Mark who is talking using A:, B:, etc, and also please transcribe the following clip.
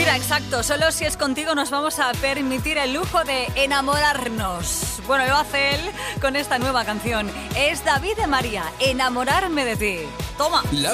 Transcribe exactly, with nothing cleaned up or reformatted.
A: Mira, exacto, solo si es contigo nos vamos a permitir el lujo de enamorarnos. Bueno, lo hace él con esta nueva canción. Es David de María, Enamorarme de ti. Toma.
B: La